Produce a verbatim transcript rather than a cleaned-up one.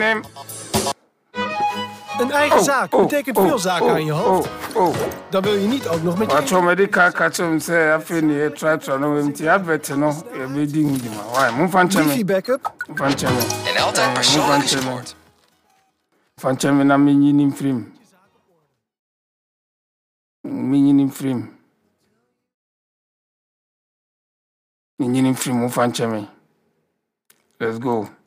Neem. Een eigen Oh, zaak oh, betekent oh, veel zaken oh, aan je hoofd. Oh, oh. Dan wil je niet ook nog met je... Wat zo met die kakatje zei, afin je try to know him. Die hebben no, je weet die hoe die man. Why? Moet van chemmen. Wifi backup. Van chemmen. En altijd persoonlijke support. Van chemmen na minji nim frame. Minji nim frame. Minji nim frame. Moet van chemmen. Let's go.